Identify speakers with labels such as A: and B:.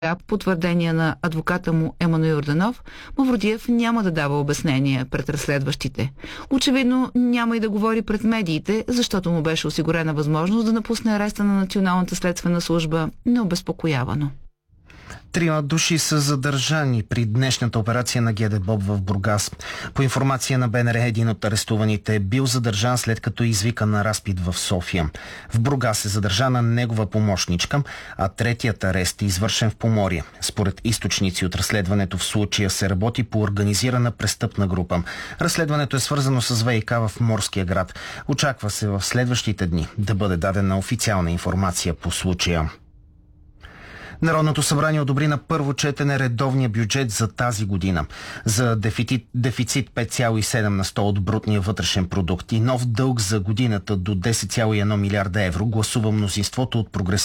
A: По твърдение на адвоката му Емануил Йорданов, Мавродиев няма да дава обяснение пред разследващите. Очевидно няма и да говори пред медиите, защото му беше осигурена възможност да напусне ареста на Националната следствена служба необезпокоявано.
B: 3 души са задържани при днешната операция на ГДБОП в Бургас. По информация на БНР, един от арестуваните е бил задържан след като е извикан на разпит в София. В Бургас е задържана негова помощничка, а третият арест е извършен в Поморие. Според източници от разследването в случая се работи по организирана престъпна група. Разследването е свързано с ВиК в Морския град. Очаква се в следващите дни да бъде дадена официална информация по случая. Народното събрание одобри на първо четене редовния бюджет за тази година за дефицит 5,7 на 100 от брутния вътрешен продукт и нов дълг за годината до 10,1 милиарда евро гласува мнозинството от прогресивните